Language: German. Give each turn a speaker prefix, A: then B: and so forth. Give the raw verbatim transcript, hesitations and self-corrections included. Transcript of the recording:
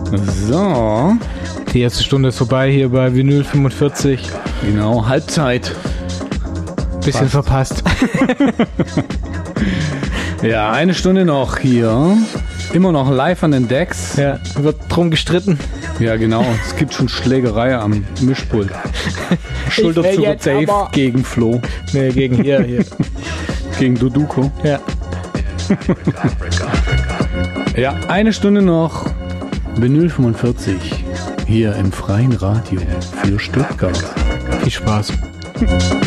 A: So.
B: Die erste Stunde ist vorbei hier bei Vinyl fünfundvierzig.
A: Genau, Halbzeit.
B: Bisschen Fast. verpasst.
A: Ja, eine Stunde noch hier. Immer noch live an den Decks.
B: Ja, wird drum gestritten.
A: Ja, genau. Es gibt schon Schlägerei am Mischpult. Schulter zu Dave gegen Flo.
B: Nee, gegen hier, hier.
A: Gegen Duduko.
B: Ja.
A: Ja, eine Stunde noch. Vinyl fünfundvierzig. Hier im freien Radio für Stuttgart.
B: Viel Spaß.